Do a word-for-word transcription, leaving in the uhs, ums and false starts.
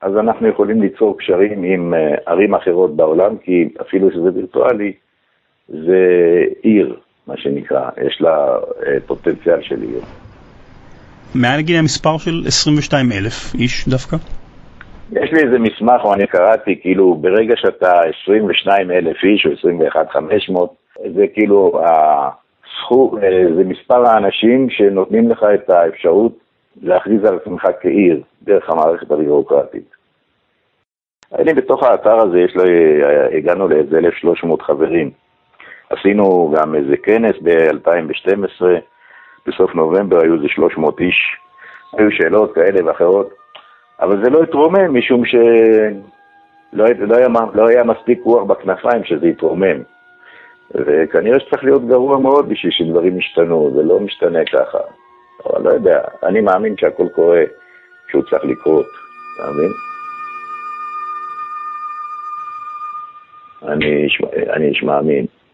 אז אנחנו יכולים ליצור קשרים עם ערים אחרות בעולם, כי אפילו שזה וירטואלי, זה עיר, מה שנקרא, יש לה פוטנציאל של עיר. מעל גיל המספר של עשרים ושניים אלף איש דווקא? יש לי איזה מסמך, או אני קראתי, כאילו ברגע שאתה עשרים ושניים אלף איש או עשרים ואחת אלף וחמש מאות, זה כאילו הסכום, זה מספר האנשים שנותנים לך את האפשרות להכריז על עצמך כעיר דרך המערכת הבירוקרטית. אני בתוך האתר הזה, יש לי, הגענו לאיזה אלף ושלוש מאות חברים. עשינו גם איזה כנס ב-אלפיים ושתים עשרה, בסוף נובמבר היו איזה שלוש מאות איש, היו שאלות כאלה ואחרות, אבל זה לא התרומם משום שלא לא היה, לא היה מספיק רוח בכנפיים שזה יתרומם. וכנראה שצריך להיות גרוע מאוד בשביל שדברים ישתנו, זה לא משתנה ככה. אבל לא יודע, אני מאמין שהכל קורה שהוא צריך לקרות, אתה מבין? אני איש, אני איש מאמין.